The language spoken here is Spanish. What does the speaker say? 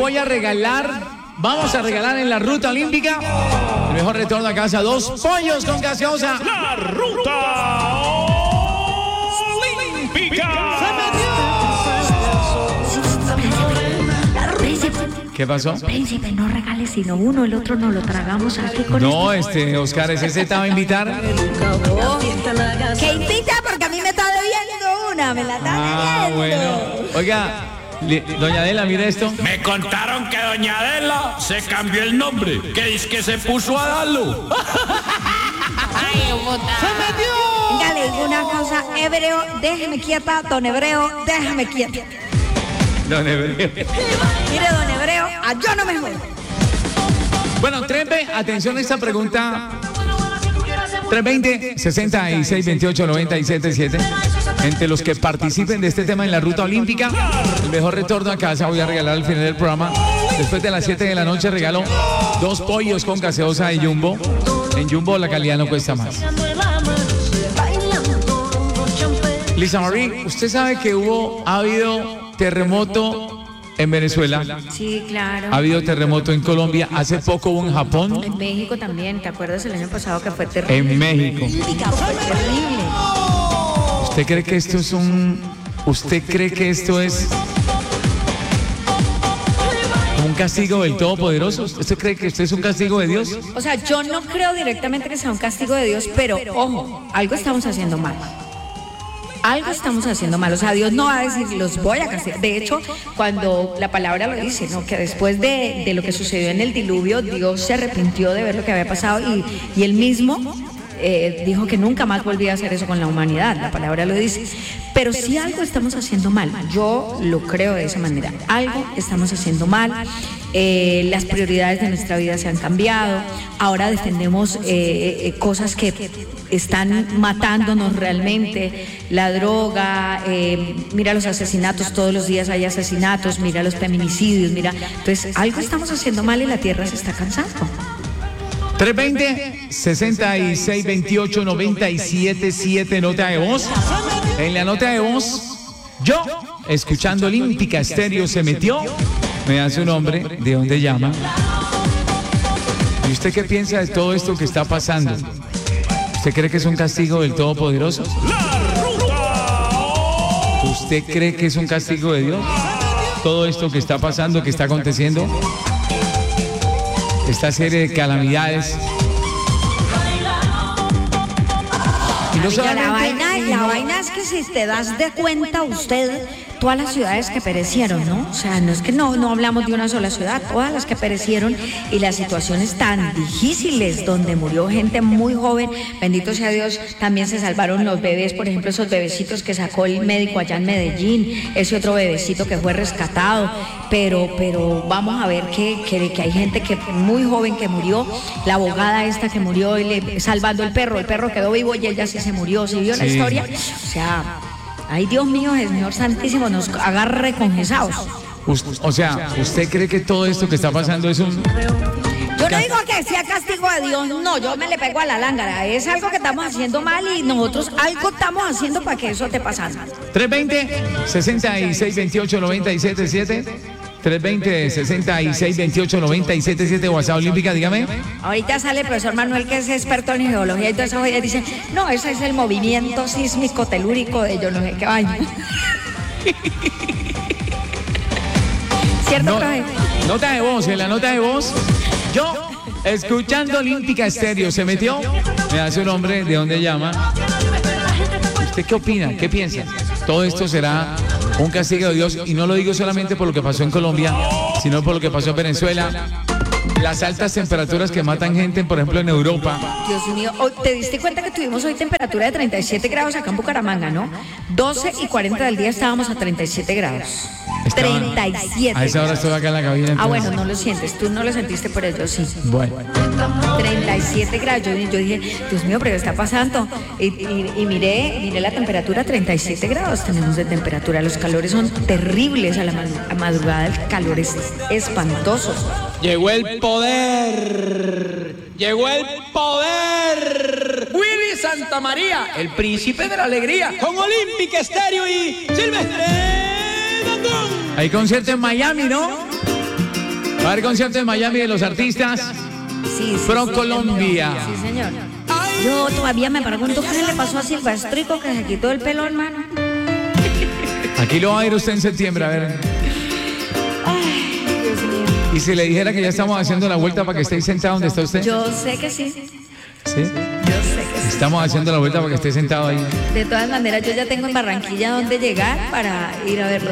vamos a regalar en la ruta olímpica el mejor retorno a casa, 2 pollos con gaseosa. La ruta olímpica. ¿Qué pasó? Príncipe, no regales sino uno, el otro no lo tragamos aquí con Oscar, ese te va a invitar. ¿Qué invita? Porque a mí me está debiendo una, me la está debiendo. Bueno. Oiga, doña Adela, mire esto. Me contaron que doña Adela se cambió el nombre, que es que se puso a darlo. ¡Se metió! Venga, le digo una cosa, hebreo, déjeme quieta, don hebreo, déjame quieta. Don Hebreo. Mire, don hebreo, yo no me muevo. Bueno, 320, atención a esta pregunta. 320-6628-977. Entre los que participen de este tema en la ruta olímpica, el mejor retorno a casa voy a regalar al final del programa. Después de las 7 de la noche regalo 2 pollos con gaseosa de Jumbo. En Jumbo la calidad no cuesta más. Lisa Marie, ¿usted sabe que ha habido terremoto en Venezuela? Sí, claro. Ha habido terremoto en Colombia. Hace poco hubo en Japón. En México también. ¿Te acuerdas el año pasado que fue terrible? En México. Fue terrible. ¿Usted cree que esto es un castigo del Todopoderoso? ¿Usted cree que esto es un castigo de Dios? O sea, yo no creo directamente que sea un castigo de Dios, pero ojo, algo estamos haciendo mal. Algo estamos haciendo mal, o sea, Dios no va a decir, los voy a castigar. De hecho, cuando la palabra lo dice, ¿no? Que después de lo que sucedió en el diluvio, Dios se arrepintió de ver lo que había pasado y él mismo dijo que nunca más volvía a hacer eso con la humanidad, la palabra lo dice. Pero si algo estamos haciendo mal, yo lo creo de esa manera, algo estamos haciendo mal, las prioridades de nuestra vida se han cambiado, ahora defendemos cosas que están matándonos realmente, la droga, mira los asesinatos, todos los días hay asesinatos, mira los feminicidios, entonces algo estamos haciendo mal y la tierra se está cansando. 320-6628-977, nota de voz. En la nota de voz, yo, escuchando Olímpica Estéreo, se metió, me da su nombre, de dónde llama. ¿Y usted qué piensa de todo esto que está pasando? ¿Usted cree que es un castigo del Todopoderoso? ¿Usted cree que es un castigo de Dios? Todo esto que está pasando, que está aconteciendo, esta serie de calamidades. Y no solamente, la vaina es que si te das de cuenta usted, todas las ciudades que perecieron, ¿no? O sea, no es que no hablamos de una sola ciudad, todas las que perecieron y las situaciones tan difíciles donde murió gente muy joven, bendito sea Dios, también se salvaron los bebés, por ejemplo, esos bebecitos que sacó el médico allá en Medellín, ese otro bebecito que fue rescatado, pero vamos a ver que hay gente que muy joven que murió, la abogada esta que murió salvando el perro quedó vivo y ella sí se murió, ¿sí vio la historia? O sea, ay, Dios mío, el Señor Santísimo nos agarre congesados. O sea, ¿usted cree que todo esto que está pasando es un... Yo no digo que sea castigo de Dios, no, yo me le pego a la lángara. Es algo que estamos haciendo mal y nosotros algo estamos haciendo para que eso esté pasando. 320-6628-977. 320-6628-977, WhatsApp Olímpica, dígame. Ahorita sale el profesor Manuel, que es experto en geología y todo eso, y dice, no, ese es el movimiento sísmico telúrico de yo no sé qué vaina. ¿Cierto, profe? Nota de voz, en la nota de voz, yo, escuchando Olímpica Estéreo, se metió, me da su nombre, de dónde llama. ¿Usted qué opina? ¿Qué piensa? Todo esto será un castigo de Dios, y no lo digo solamente por lo que pasó en Colombia, sino por lo que pasó en Venezuela. Las altas temperaturas que matan gente, por ejemplo, en Europa. Dios mío, ¿te diste cuenta que tuvimos hoy temperatura de 37 grados acá en Bucaramanga, no? 12:40 del día estábamos a 37 grados. 37. A esa hora estoy acá en la cabina. Entonces. Bueno, no lo sientes, tú no lo sentiste, pero yo sí. Bueno. 37 grados, yo dije, Dios mío, pero ¿qué está pasando? Y miré la temperatura, 37 grados tenemos de temperatura. Los calores son terribles a la madrugada, el calor es espantoso. Llegó el poder. Llegó el poder. Willy Santamaría, el príncipe de la alegría, con Olímpica Estéreo y Silvestre Dangond. Hay concierto en Miami, ¿no? Va a haber concierto en Miami de los artistas Sí, Pro Colombia. Sí, señor. Yo todavía me pregunto qué le pasó a Silvestrico que se quitó el pelo, hermano. Aquí lo va a ir usted en septiembre, a ver. Ay, Dios mío. Y si le dijera que ya estamos haciendo la vuelta para que esté sentado donde está usted. Yo sé que sí. ¿Sí? Yo sé que sí. Estamos haciendo la vuelta para que esté sentado ahí. De todas maneras, yo ya tengo en Barranquilla dónde llegar para ir a verlo.